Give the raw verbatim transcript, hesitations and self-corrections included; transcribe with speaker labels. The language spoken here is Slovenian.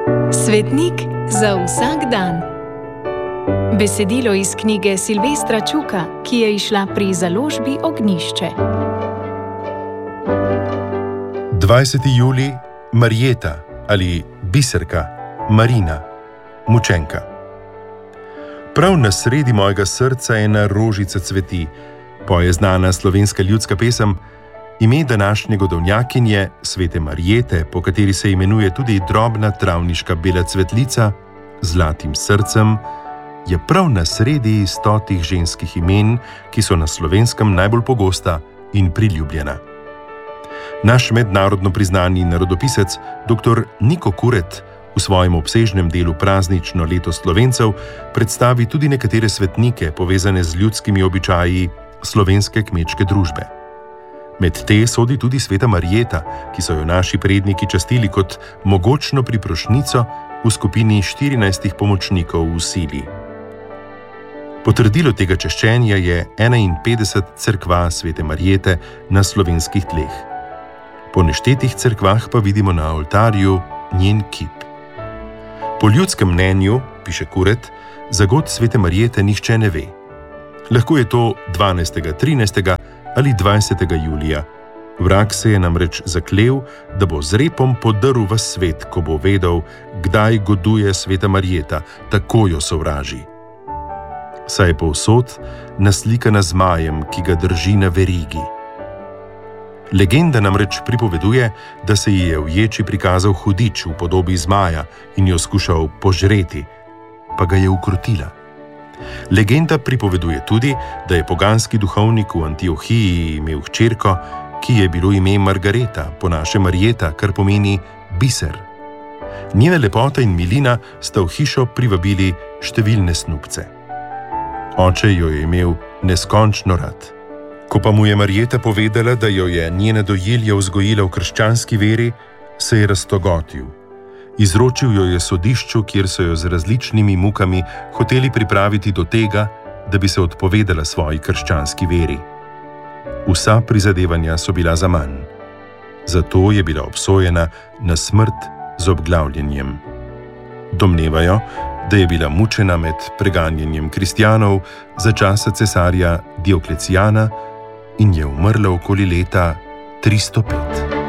Speaker 1: Svetnik za vsak dan. Besedilo iz knjige Silvestra Čuka, ki je izšla pri založbi Ognjišče.
Speaker 2: dvajseti julij, Marjeta ali Biserka, Marina, mučenka. Prav na sredi mojega srca ena rožica cveti, poje znana slovenska ljudska pesem. Ime današnje godovnjakinje, svete Marjete, po kateri se imenuje tudi drobna travniška bela cvetlica z zlatim srcem, je prav na sredi stotih ženskih imen, ki so na Slovenskem najbolj pogosta in priljubljena. Naš mednarodno priznani narodopisec dr. Niko Kuret v svojem obsežnem delu Praznično leto Slovencev predstavi tudi nekatere svetnike, povezane z ljudskimi običaji slovenske kmečke družbe. Med te sodi tudi sveta Marjeta, ki so jo naši predniki častili kot mogočno priprošnico v skupini štirinajstih pomočnikov v sili. Potrdilo tega češčenja je enainpetdeset cerkva svete Marjete na slovenskih tleh. Po neštetih cerkvah pa vidimo na oltarju njen kip. Po ljudskem mnenju, piše Kuret, za god svete Marjete nihče ne ve. Lahko je to dvanajstega, trinajstega ali dvajsetega julija. Vrag se je namreč zaklel, da bo z repom podrl v svet, ko bo vedel, kdaj goduje sveta Marjeta, tako jo sovraži. Saj je povsod naslikana zmajem, ki ga drži na verigi. Legenda namreč pripoveduje, da se ji je v ječi prikazal hudič v podobi zmaja in jo skušal požreti, pa ga je ukrotila. Legenda pripoveduje tudi, da je poganski duhovnik v Antiohiji imel hčerko, ki je bilo ime Margareta, po naše Marjeta, kar pomeni biser. Njena lepota in milina sta v hišo privabili številne snubce. Oče jo je imel neskončno rad. Ko pa mu je Marjeta povedala, da jo je njena dojilja vzgojila v krščanski veri, se je raztogotil. Izročil jo je sodišču, kjer so jo z različnimi mukami hoteli pripraviti do tega, da bi se odpovedala svoji krščanski veri. Vsa prizadevanja so bila zaman. Zato je bila obsojena na smrt z obglavljenjem. Domnevajo, da je bila mučena med preganjanjem kristjanov za časa cesarja Dioklecijana in je umrla okoli leta tristo pet.